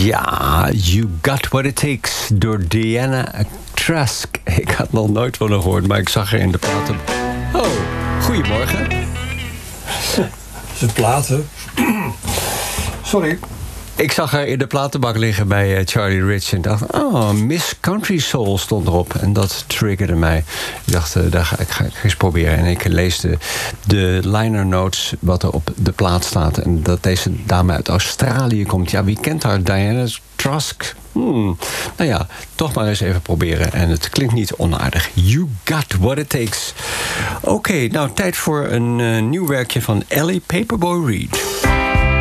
Ja, You Got What It Takes door Diana Trask. Ik had nog nooit van haar gehoord, maar ik zag haar in de platen. Oh, goedemorgen. Zijn platen. Sorry. Ik zag haar in de platenbak liggen bij Charlie Rich en dacht, oh, Miss Country Soul stond erop. En dat triggerde mij. Ik dacht, daar ga ik eens proberen. En ik lees de liner notes wat er op de plaat staat. En dat deze dame uit Australië komt. Ja, wie kent haar? Diana Trask. Nou ja, toch maar eens even proberen. En het klinkt niet onaardig. You Got What It Takes. Oké, nou tijd voor een nieuw werkje van Ellie Paperboy Reed.